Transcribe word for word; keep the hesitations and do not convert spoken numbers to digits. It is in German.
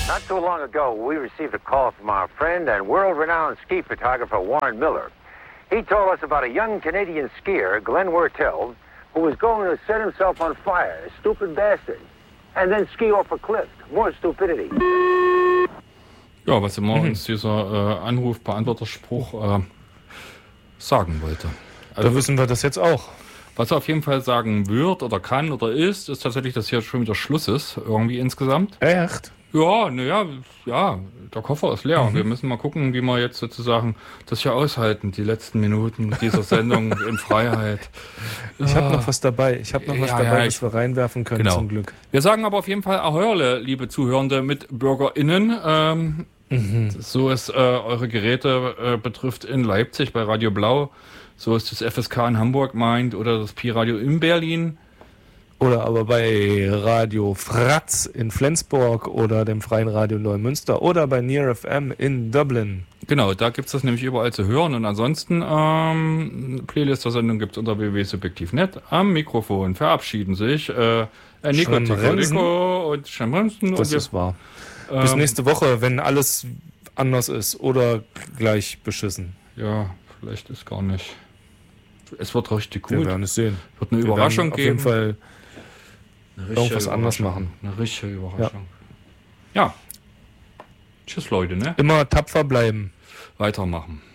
Not so long ago, we received a call from our friend and world-renowned ski photographer Warren Miller. He told us about a young Canadian skier, Glenn Wertel, who was going to set himself on fire, a stupid bastard, and then ski off a cliff. More stupidity. Ja, was immer Mhm. uns dieser äh, Anrufbeantworterspruch äh, sagen wollte. Da wissen wir das jetzt auch. Was er auf jeden Fall sagen wird oder kann oder ist, ist tatsächlich, dass hier schon wieder Schluss ist, irgendwie insgesamt. Echt? Ja, naja, ja, der Koffer ist leer. Mhm. Wir müssen mal gucken, wie wir jetzt sozusagen das hier aushalten, die letzten Minuten dieser Sendung in Freiheit. Ich habe noch was dabei. Ich habe noch was Ja, dabei, ja, was ich- wir reinwerfen können, Genau. zum Glück. Wir sagen aber auf jeden Fall Ahörle, liebe Zuhörende MitbürgerInnen. Ähm, Mhm. So es äh, eure Geräte äh, betrifft in Leipzig bei Radio Blau, so ist das F S K in Hamburg meint oder das Pi-Radio in Berlin. Oder aber bei Radio Fratz in Flensburg oder dem Freien Radio Neumünster oder bei Near F M in Dublin. Genau, da gibt es das nämlich überall zu hören. Und ansonsten, ähm, Playlist der Sendung gibt es unter w w w punkt subjektiv punkt net. Am Mikrofon verabschieden sich äh, Nico Schemrensen. Tico und Schemrensen. Das und wir, ist wahr. Bis ähm, nächste Woche, wenn alles anders ist oder gleich beschissen. Ja, vielleicht ist gar nicht. Es wird richtig Wir gut. werden es sehen. Wird eine Wir Überraschung werden auf geben. jeden Fall Eine richtige irgendwas anders Überraschung. machen. Eine richtige Überraschung. Ja. Tschüss, Leute, ne? immer tapfer bleiben. Weitermachen.